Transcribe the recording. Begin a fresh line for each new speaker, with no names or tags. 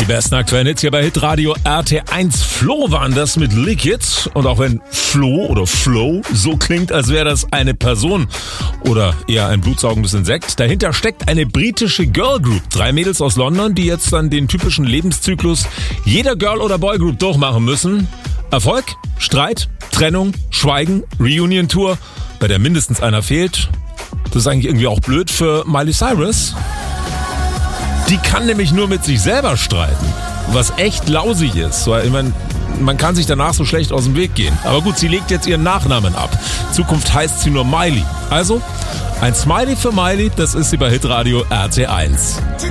Die besten aktuellen Hits hier bei Hitradio RT1. Flo waren das mit Liquid. Und auch wenn Flo oder Flow so klingt, als wäre das eine Person oder eher ein blutsaugendes Insekt, dahinter steckt eine britische Girl Group. 3 Mädels aus London, die jetzt dann den typischen Lebenszyklus jeder Girl- oder Boy Group durchmachen müssen. Erfolg, Streit, Trennung, Schweigen, Reunion-Tour, bei der mindestens einer fehlt. Das ist eigentlich irgendwie auch blöd für Miley Cyrus. Die kann nämlich nur mit sich selber streiten, was echt lausig ist. Ich meine, man kann sich danach so schlecht aus dem Weg gehen. Aber gut, sie legt jetzt ihren Nachnamen ab. In Zukunft heißt sie nur Miley. Also, ein Smiley für Miley, das ist sie bei Hitradio RT1.